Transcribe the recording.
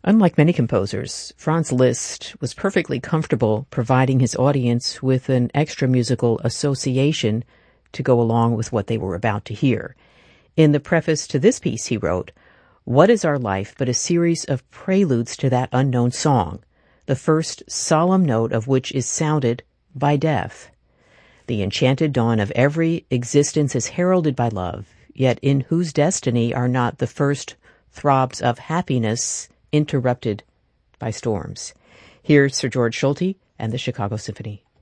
Unlike many composers, Franz Liszt was perfectly comfortable providing his audience with an extra musical association to go along with what they were about to hear. In the preface to this piece, he wrote, "What is our life but a series of preludes to that unknown song, the first solemn note of which is sounded by death? The enchanted dawn of every existence is heralded by love, yet in whose destiny are not the first throbs of happiness interrupted by storms." Here's Sir George Solti and the Chicago Symphony.